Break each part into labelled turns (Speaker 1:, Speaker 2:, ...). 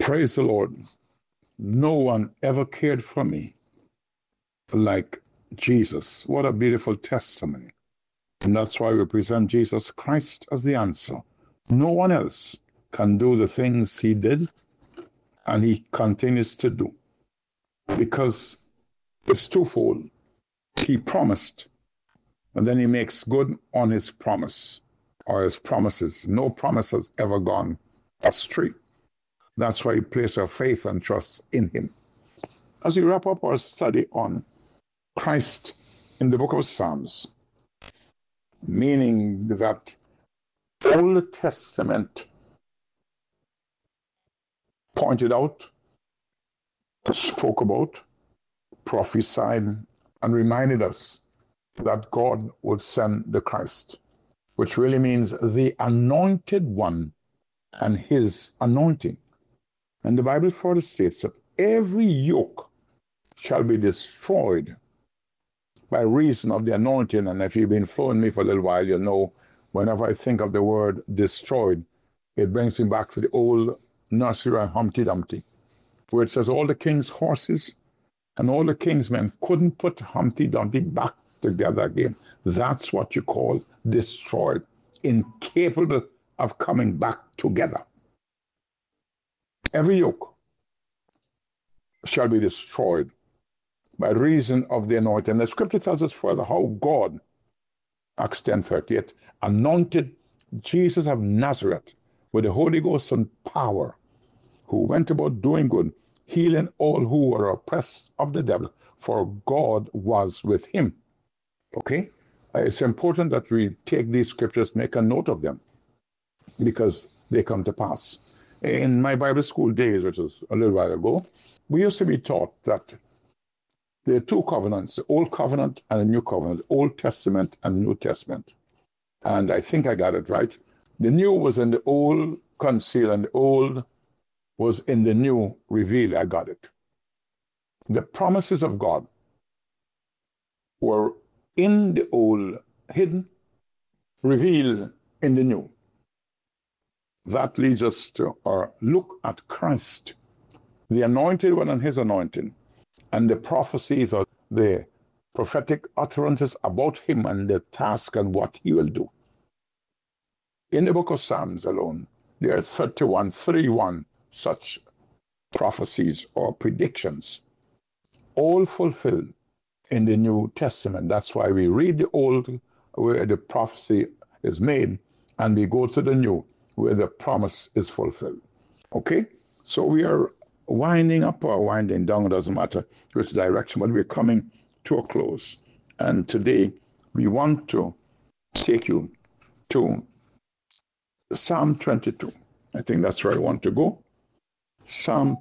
Speaker 1: Praise the Lord. No one ever cared for me like Jesus. What a beautiful testimony. And that's why we present Jesus Christ as the answer. No one else can do the things he did and he continues to do because it's twofold. He promised and then he makes good on his promise or his promises. No promise has ever gone astray. That's why we place our faith and trust in him. As we wrap up our study on Christ in the book of Psalms, meaning that Old Testament pointed out, spoke about, prophesied, and reminded us that God would send the Christ, which really means the anointed one and his anointing. And the Bible further states that every yoke shall be destroyed by reason of the anointing. And if you've been following me for a little while, you'll know whenever I think of the word destroyed, it brings me back to the old nursery rhyme Humpty Dumpty, where it says all the king's horses and all the king's men couldn't put Humpty Dumpty back together again. That's what you call destroyed, incapable of coming back together. Every yoke shall be destroyed by reason of the anointing. The scripture tells us further how God, Acts 10:38, anointed Jesus of Nazareth with the Holy Ghost and power, who went about doing good, healing all who were oppressed of the devil, for God was with him. Okay? It's important that we take these scriptures, make a note of them, because they come to pass. In my Bible school days, which was a little while ago, we used to be taught that there are two covenants, the Old Covenant and the New Covenant, Old Testament and New Testament. And I think I got it right. The new was in the old concealed, and the old was in the new revealed. I got it. The promises of God were in the old hidden, revealed in the new. That leads us to look at Christ, the anointed one and his anointing, and the prophecies or the prophetic utterances about him and the task and what he will do. In the book of Psalms alone, there are 31 such prophecies or predictions, all fulfilled in the New Testament. That's why we read the Old, where the prophecy is made, and we go to the New, where the promise is fulfilled. Okay? So we are winding up or winding down, it doesn't matter which direction, but we're coming to a close. And today we want to take you to Psalm 22. I think that's where I want to go. Psalm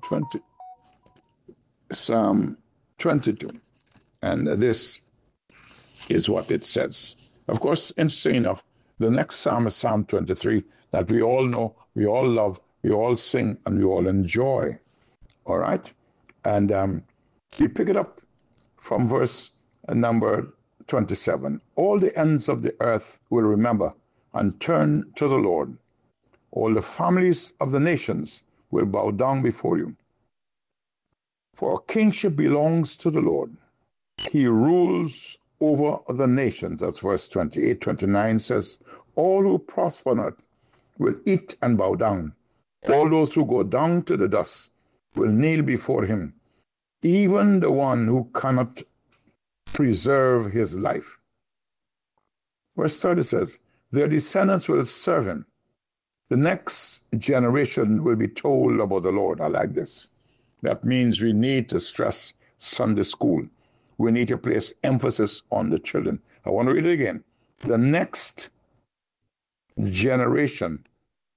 Speaker 1: 22. And this is what it says. Of course, interesting enough, the next psalm is Psalm 23, that we all know, we all love, we all sing, and we all enjoy. All right? And we pick it up from verse number 27. All the ends of the earth will remember and turn to the Lord. All the families of the nations will bow down before you. For kingship belongs to the Lord. He rules over the nations. That's verse 28. 29 says, all who prosper on earth will eat and bow down. All those who go down to the dust will kneel before him, even the one who cannot preserve his life. Verse 30 says, their descendants will serve him. The next generation will be told about the Lord. I like this. That means we need to stress Sunday school. We need to place emphasis on the children. I want to read it again. The next generation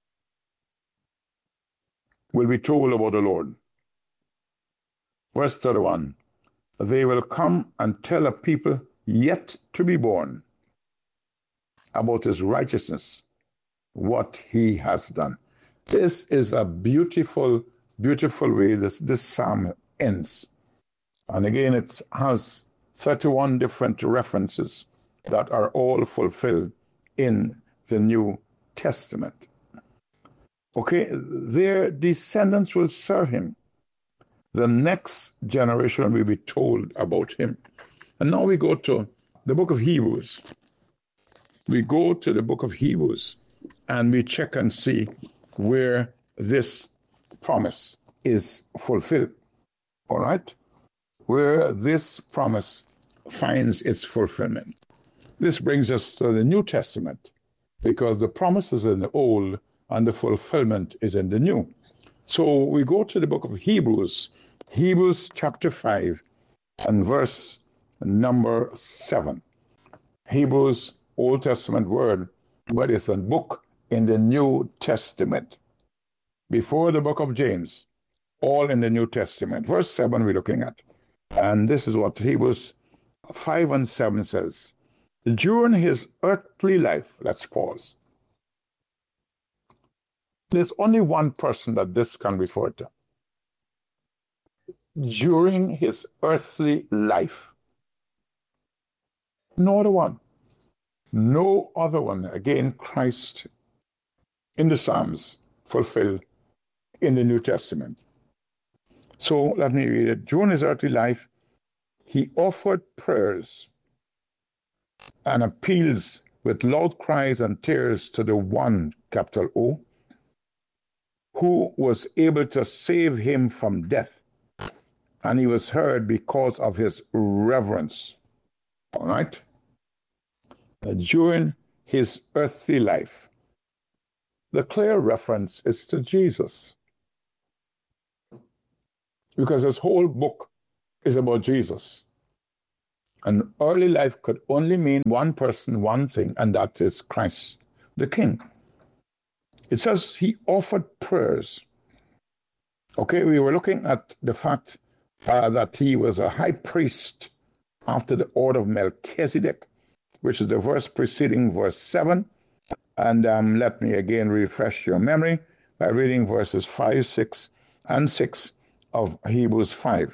Speaker 1: will be told about the Lord. Verse 31, they will come and tell a people yet to be born about his righteousness, what he has done. This is a beautiful, beautiful way this psalm ends. And again, it has 31 different references that are all fulfilled in the New Testament. Okay, their descendants will serve him. The next generation will be told about him. And now we go to the book of Hebrews. We go to the book of Hebrews and we check and see where this promise is fulfilled. All right? Where this promise finds its fulfillment. This brings us to the New Testament because the promise is in the Old and the fulfillment is in the New. So we go to the book of Hebrews, Hebrews chapter 5 and verse number 7. Hebrews, Old Testament word, but it's a book in the New Testament. Before the book of James, all in the New Testament. Verse 7 we're looking at. And this is what Hebrews 5 and 7 says. During his earthly life, let's pause. There's only one person that this can refer to. During his earthly life. No other one. No other one. Again, Christ in the Psalms fulfilled in the New Testament. So let me read it. During his earthly life, he offered prayers and appeals with loud cries and tears to the one, capital O, who was able to save him from death. And he was heard because of his reverence. All right? During his earthly life, the clear reference is to Jesus. Because this whole book is about Jesus. And early life could only mean one person, one thing, and that is Christ, the King. It says he offered prayers. Okay, we were looking at the fact that he was a high priest after the order of Melchizedek, which is the verse preceding verse 7. And let me again refresh your memory by reading verses 5, 6, and 6 of Hebrews 5.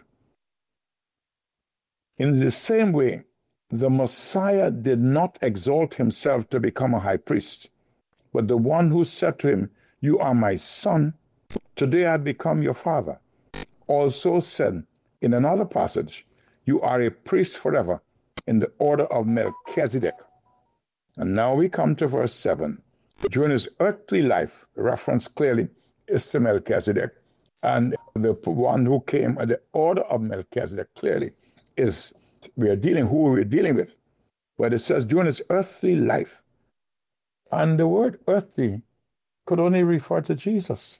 Speaker 1: In the same way, the Messiah did not exalt himself to become a high priest, but the one who said to him, "You are my son, today I become your father," also said in another passage, "You are a priest forever in the order of Melchizedek." And now we come to verse 7. During his earthly life, reference clearly is to Melchizedek. And the one who came at the order of Melchizedek clearly is who we're dealing with. But it says during his earthly life. And the word earthly could only refer to Jesus.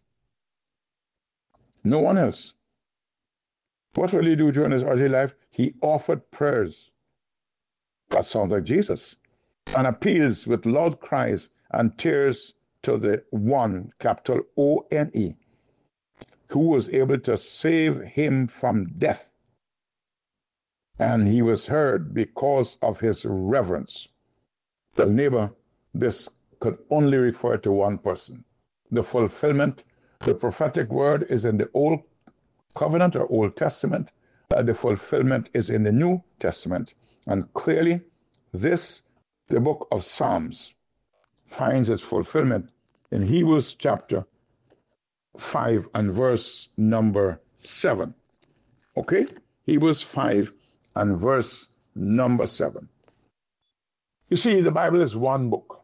Speaker 1: No one else. What will he do during his earthly life? He offered prayers. That sounds like Jesus. And appeals with loud cries and tears to the one, capital O-N-E, who was able to save him from death. And he was heard because of his reverence. Tell neighbor, this could only refer to one person. The fulfillment, the prophetic word is in the Old Covenant or Old Testament. The fulfillment is in the New Testament. And clearly, the book of Psalms, finds its fulfillment in Hebrews chapter 5 and verse number 7. Okay? Hebrews 5 and verse number 7. You see, the Bible is one book.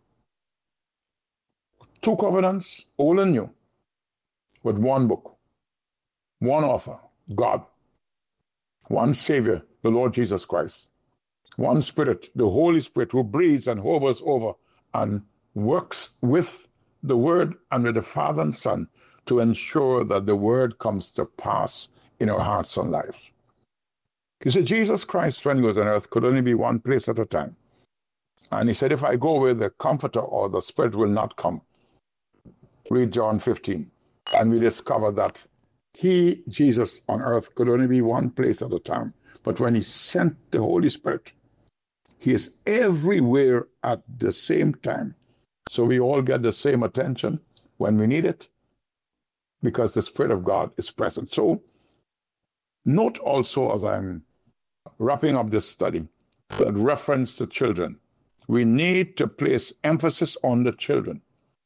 Speaker 1: Two covenants, old and new, but one book. One author, God. One Savior, the Lord Jesus Christ. One Spirit, the Holy Spirit, who breathes and hovers over and works with the Word and with the Father and Son to ensure that the Word comes to pass in our hearts and lives. You see, Jesus Christ, when he was on earth, could only be one place at a time. And he said, if I go away, the Comforter or the Spirit will not come. Read John 15. And we discover that he, Jesus, on earth could only be one place at a time. But when he sent the Holy Spirit, he is everywhere at the same time. So we all get the same attention when we need it because the Spirit of God is present. So note also, as I'm wrapping up this study, that reference to children. We need to place emphasis on the children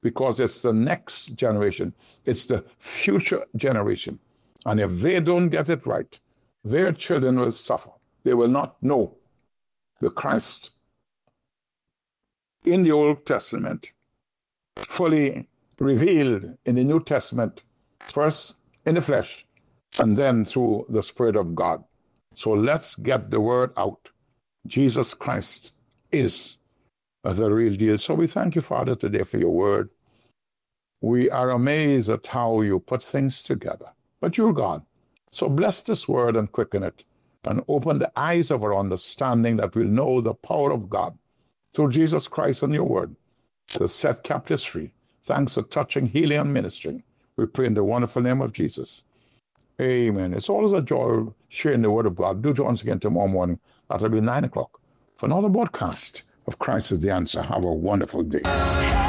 Speaker 1: because it's the next generation. It's the future generation. And if they don't get it right, their children will suffer. They will not know the Christ in the Old Testament, fully revealed in the New Testament, first in the flesh, and then through the Spirit of God. So let's get the word out. Jesus Christ is the real deal. So we thank you, Father, today for your word. We are amazed at how you put things together. But you're God. So bless this word and quicken it, and open the eyes of our understanding that we'll know the power of God through Jesus Christ and your word to set captives free. Thanks for touching, healing, and ministering. We pray in the wonderful name of Jesus. Amen. It's always a joy sharing the word of God. Do join us again tomorrow morning. That'll be 9 o'clock for another broadcast of Christ is the Answer. Have a wonderful day.